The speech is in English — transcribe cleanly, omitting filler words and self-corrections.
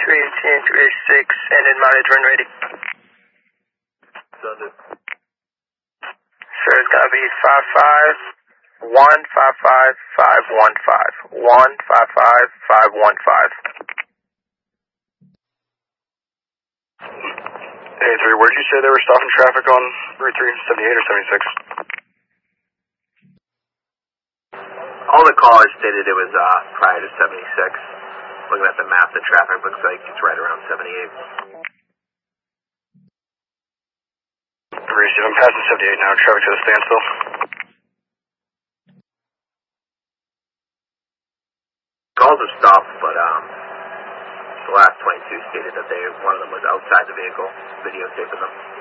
318, 386, and in mounted, run ready. Thunder. So it's going to be 5515515. 155515. Hey, 3, where'd you say they were stopping traffic on Route 378 or 76? All the callers stated it was prior to 76. Looking at the map, the traffic looks like it's right around 78. Receive, I'm passing 78 now. Traffic to a standstill. Calls have stopped, but the last 22 stated that one of them was outside the vehicle, videotaping them.